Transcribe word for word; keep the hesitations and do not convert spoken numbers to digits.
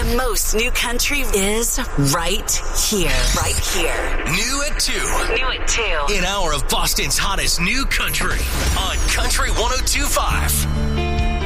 The most new country is right here. Right here. New at two. New at two. An hour of Boston's hottest new country on Country one oh two point five.